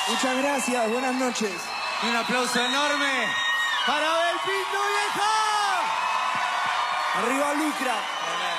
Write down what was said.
Muchas gracias, buenas noches. Y un aplauso enorme para Abel Pinto, vieja. Arriba Lucra.